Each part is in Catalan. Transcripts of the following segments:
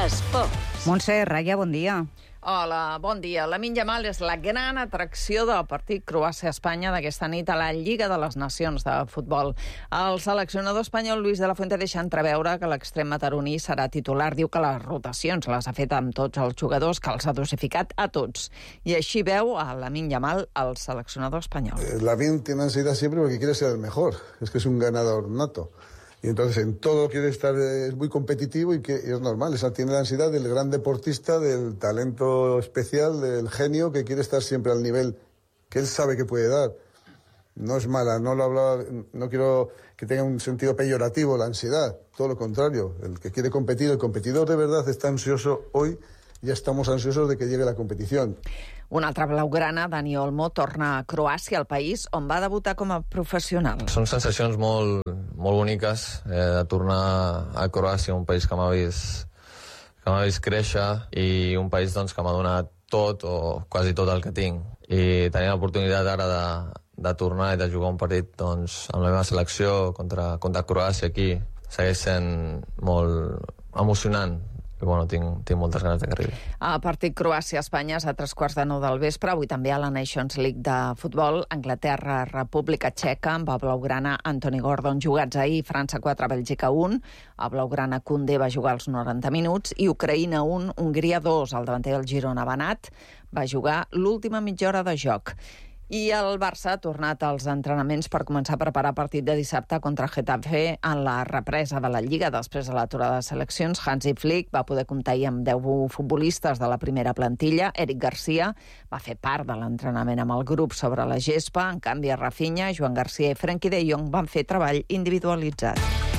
Esports. Montse Raya, bon dia. Hola, bon dia. Lamine Yamal és la gran atracció del partit Croàcia-Espanya d'aquesta nit a la Lliga de les Nacions de futbol. El seleccionador espanyol Luis de la Fuente deixa entreveure que l'extrem mataroní serà titular. Diu que les rotacions les ha fet amb tots els jugadors, que els ha dosificat a tots. I així veu a Lamine Yamal, el seleccionador espanyol. Lamine tiene ansiedad siempre porque quiere ser el mejor. Es que es un ganador nato. Y entonces en todo quiere estar, es muy competitivo y es normal. Tiene la ansiedad del gran deportista, del talento especial, del genio que quiere estar siempre al nivel que él sabe que puede dar. No es mala, no quiero que tenga un sentido peyorativo la ansiedad, todo lo contrario. El que quiere competir, el competidor de verdad está ansioso hoy. Ja estem ansiosos de que llegue la competició. Un altre blaugrana, Dani Olmo, torna a Croàcia, al país on va debutar com a professional. Són sensacions molt boniques de tornar a Croàcia, un país que m'ha vist créixer i un país doncs, que m'ha donat tot o quasi tot el que tinc. I tenir l'oportunitat ara de tornar i de jugar un partit doncs, amb la meva selecció contra Croàcia aquí segueix sent molt emocionant. I bueno, tinc moltes ganes de que arribi. El partit Croàcia-Espanya és a 3:15 del vespre. Avui també a la Nations League de futbol. Anglaterra, República Txeca, amb el blaugrana Anthony Gordon jugats ahir, França 4, Bèlgica 1. El blaugrana Koundé va jugar als 90 minuts i Ucraïna 1, Hongria 2. El davanter del Girona, Banat, va jugar l'última mitja hora de joc. I el Barça ha tornat als entrenaments per començar a preparar partit de dissabte contra Getafe en la represa de la Lliga després de l'aturada de seleccions. Hansi Flick va poder comptar ahir amb 10 futbolistes de la primera plantilla. Eric Garcia va fer part de l'entrenament amb el grup sobre la gespa. En canvi, Rafinha, Joan Garcia i Frenkie de Jong van fer treball individualitzat.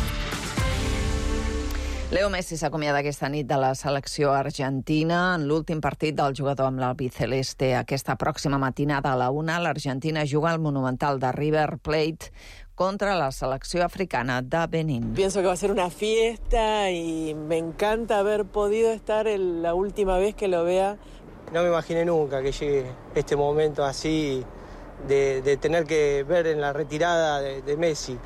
Leo Messi s'acomiada aquesta nit de la selecció argentina. En l'últim partit del jugador amb l'albiceleste aquesta pròxima matinada a la 1, l'Argentina juga al Monumental de River Plate contra la selecció africana de Benín. Pienso que va a ser una fiesta y me encanta haber podido estar la última vez que lo vea. No me imaginé nunca que llegue este momento así de tener que ver en la retirada de Messi.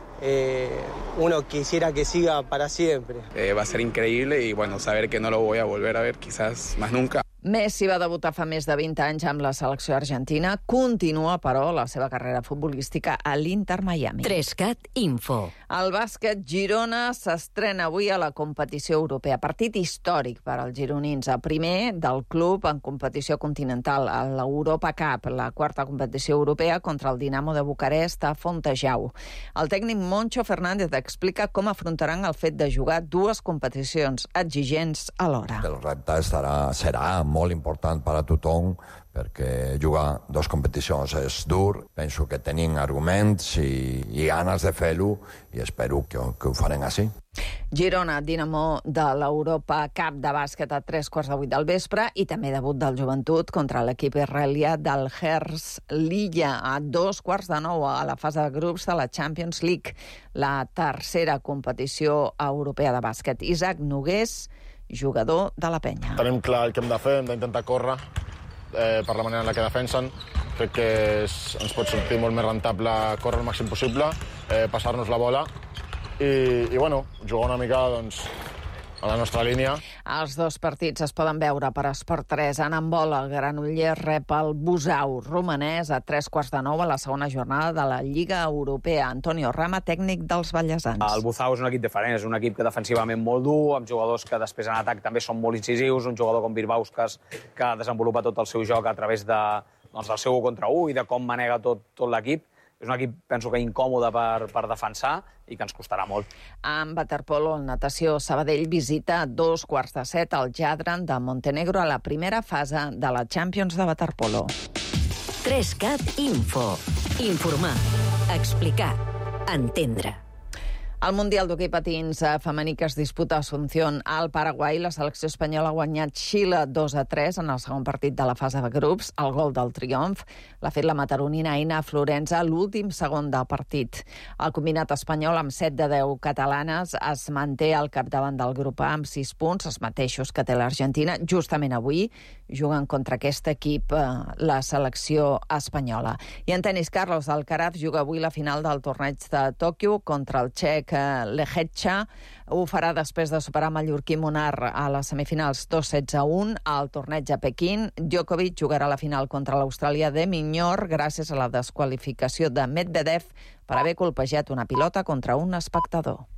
Uno quisiera que siga para siempre. Va a ser increíble y bueno, saber que no lo voy a volver a ver quizás más nunca. Messi va debutar fa més de 20 anys amb la selecció argentina. Continua, però, la seva carrera futbolística a l'Inter Miami. 3CAT Info. El bàsquet Girona s'estrena avui a la competició europea. Partit històric per als gironins. El primer del club en competició continental, a l'Europa Cup, la quarta competició europea contra el Dinamo de Bucarest a Fontejau. El tècnic Moncho Fernández explica com afrontaran el fet de jugar dues competicions exigents alhora. El repte serà molt important per a tothom, perquè jugar dues competicions és dur. Penso que tenim arguments i ganes de fer-ho i espero que ho farem així. Girona, Dinamo de l'Europa Cup de bàsquet a 7:15 del vespre i també debut del Joventut contra l'equip israelià del Herz Lilla a 8:15 a la fase de grups de la Champions League, la tercera competició europea de bàsquet. Isaac Nogués, jugador de la Penya. Tenim clar el que hem de fer, hem d'intentar córrer per la manera en la que defensen. Crec que ens pot sortir molt més rentable córrer el màxim possible, passar-nos la bola i bueno, jugar una mica doncs, a la nostra línia. Els dos partits es poden veure per Esport 3. En handbol, el Granollers rep el Busau romanès a 7:15 a la segona jornada de la Lliga Europea. Antonio Rama, tècnic dels ballesans. El Busau és un equip diferent, és un equip que defensivament molt dur, amb jugadors que després en atac també són molt incisius, un jugador com Birbauskas que desenvolupa tot el seu joc a través del seu 1 contra 1 i de com manega tot l'equip. És un equip, penso que incòmode per defensar i que ens costarà molt. En waterpolo, en natació, Sabadell visita a 6:45 el Jadran de Montenegro a la primera fase de la Champions de waterpolo. 3CAT Info. Informar, explicar, entendre. Al Mundial d'Hoquei Patins femení que es disputa a Asunción al Paraguai, la selecció espanyola ha guanyat Xile 2-3 en el segon partit de la fase de grups. El gol del triomf l'ha fet la mataronina Aina Florenza a l'últim segon del partit. El combinat espanyol, amb 7 de 10 catalanes, es manté al capdavant del grup A amb 6 punts, els mateixos que té l'Argentina. Justament avui juguen contra aquest equip la selecció espanyola. I en tenis, Carlos Alcaraz juga avui la final del torneig de Tòquio contra el txec Domènec Lejetxa. Ho farà després de superar mallorquí Monar a les semifinals 2-16-1 al torneig a Pequín. Djokovic jugarà la final contra l'australià de Mignor gràcies a la desqualificació de Medvedev per haver colpejat una pilota contra un espectador.